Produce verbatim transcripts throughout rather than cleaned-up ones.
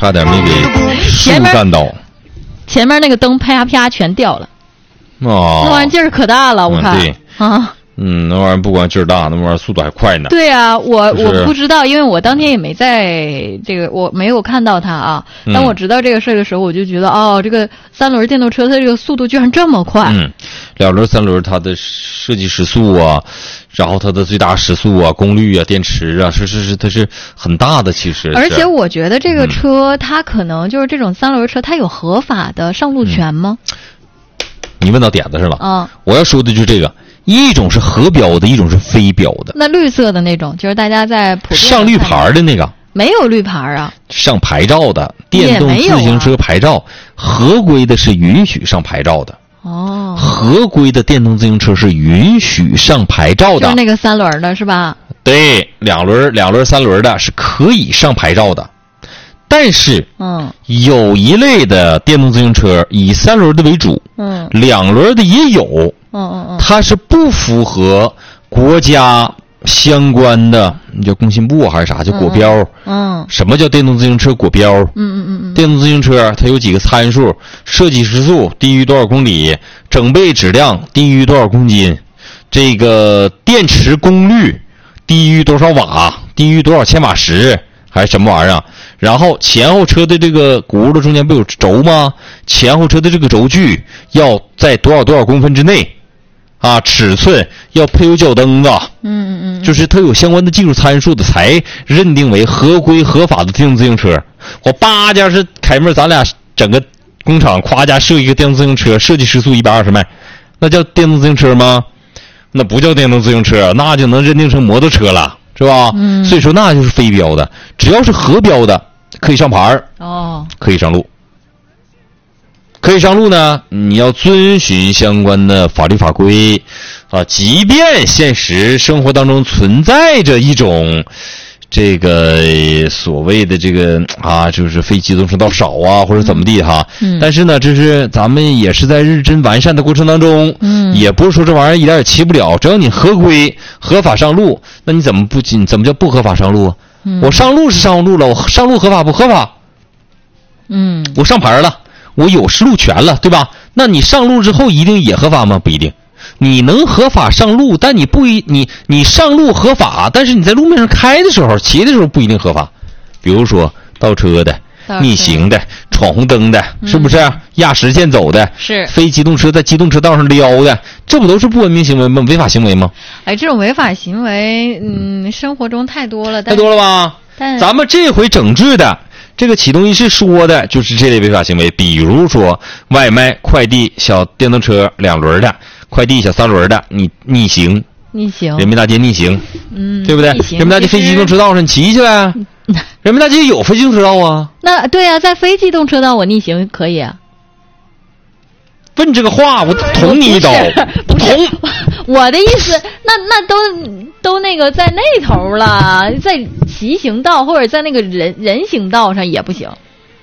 差点没给树干倒。 前面那个灯啪啪全掉了。 哦， 那玩意儿劲儿可大了，我看。 嗯、对啊。 嗯，那玩意儿不光劲儿大，那玩意儿速度还快呢。 对啊，我、 就是、 我不知道，因为我当天也没在这个，我没有看到它啊。 嗯、 当我知道这个事儿的时候，我就觉得哦，这个三轮电动车它这个速度居然这么快。 嗯，两轮、三轮它的设计时速啊，然后它的最大时速啊、功率啊、电池啊，是是是，它是很大的。其实， 而且我觉得这个车、嗯、它可能就是这种三轮车，它有合法的上路权吗？ 嗯、你问到点子上了。 嗯， 我要说的就是这个。一种是合标的，一种是非标的。 那绿色的那种，就是大家在普遍上绿牌的那个， 没有绿牌啊。 上牌照的电动自行车牌照，啊、合规的是允许上牌照的。 哦， 合规的电动自行车是允许上牌照的， 就是那个三轮的是吧？ 对，两轮、两轮、三轮的是可以上牌照的。但是， 嗯， 有一类的电动自行车以三轮的为主， 嗯， 两轮的也有。 嗯嗯嗯， 它是不符合国家相关的，你叫工信部还是啥叫国标？ 嗯，嗯什么叫电动自行车国标？ 嗯嗯嗯嗯， 电动自行车它有几个参数：设计时速低于多少公里，整备质量低于多少公斤，这个电池功率低于多少瓦，低于多少千瓦时，还是什么玩意儿？然后前后车的这个轱辘中间不有轴吗？前后车的这个轴距要在多少多少公分之内。啊，尺寸要配有脚蹬子， 嗯嗯嗯， 就是它有相关的技术参数的，才认定为合规合法的电动自行车。我叭家是凯妹，咱俩整个工厂夸家设一个电动自行车，设计时速一百二十迈，那叫电动自行车吗？那不叫电动自行车，那就能认定成摩托车了，是吧？ 嗯， 所以说那就是非标的，只要是合标的可以上牌哦， 可以上路。可以上路呢，你要遵循相关的法律法规啊。即便现实生活当中存在着一种这个所谓的这个啊，就是非机动车道少啊，或者怎么地哈。 嗯。 但是呢，这是咱们也是在日臻完善的过程当中， 嗯， 也不是说这玩意儿一点也骑不了，只要你合规合法上路，那你怎么不你怎么叫不合法上路？ 嗯， 我上路是上路了，我上路合法不合法？ 嗯， 我上牌了。我有路权了，对吧？那你上路之后一定也合法吗？不一定。你能合法上路，但你不一你你上路合法，但是你在路面上开的时候、骑的时候不一定合法。比如说倒车的、逆行的、闯红灯的，是不是？嗯、压实线走的， 是非机动车在机动车道上撩的，这不都是不文明行为吗？违法行为吗？ 哎，这种违法行为，嗯，生活中太多了， 太多了吧？ 但咱们这回整治的。这个启动仪式说的就是这类违法行为，比如说外卖、快递、小电动车两轮的，快递小三轮的，你逆行， 逆行， 人民大街逆行， 嗯， 对不对？人民大街非机动车道上你骑去呗，人民大街有非机动车道啊。 那对啊，在非机动车道我逆行可以啊。 问这个话，我捅你一刀， 不是，不是我的意思，那那都都那个在那头了，在骑行道或者在那个人人行道上也不行。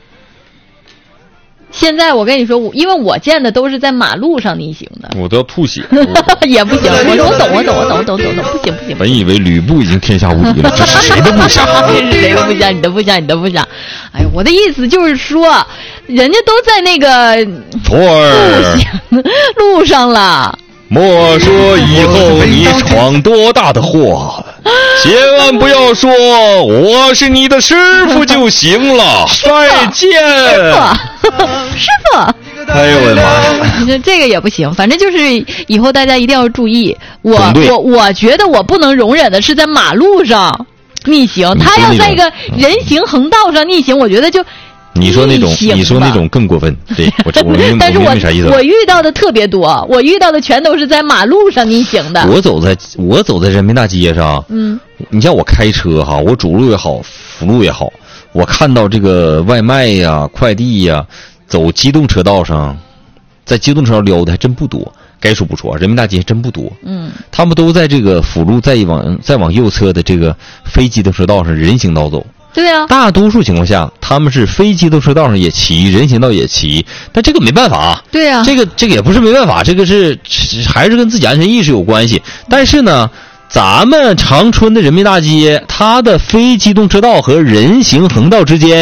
现在我跟你说，因为我见的都是在马路上逆行的， 我都要吐血， 也不行。我说我懂，我懂，我懂，懂懂懂，不行不行。 本以为吕布已经天下无敌了，这是谁都不想， 这是谁都不想，你都不想，你都不想。哎呀，我的意思就是说，人家都在那个错儿路上了。 莫说以后你闯多大的祸，千万不要说我是你的师傅就行了。再见， 师傅，师傅。 哎呦我的妈呀！ 你说这个也不行，反正就是以后大家一定要注意。我我我觉得我不能容忍的是在马路上逆行，他要在一个人行横道上逆行，我觉得就。 你说那种，你说那种更过分。对，我我明但是我我明白啥意思。 我遇到的特别多，我遇到的全都是在马路上逆行的。 我走在我走在人民大街上， 嗯， 你像我开车哈，我主路也好，辅路也好，我看到这个外卖呀、快递呀，走机动车道上，在机动车道撩的还真不多。该说不说，人民大街还真不多。 嗯， 他们都在这个辅路再往再往右侧的这个非机动车道上人行道走。 对啊， 大多数情况下他们是非机动车道上也骑，人行道也骑，但这个没办法。 对啊， 这个这个也不是没办法，这个是还是跟自己安全意识有关系。但是呢，咱们长春的人民大街，它的非机动车道和人行横道之间